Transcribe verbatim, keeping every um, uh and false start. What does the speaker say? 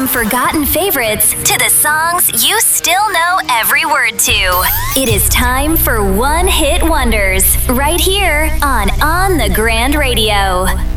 From forgotten favorites to the songs you still know every word to. It is time for One Hit Wonders, right here on On the Grand Radio.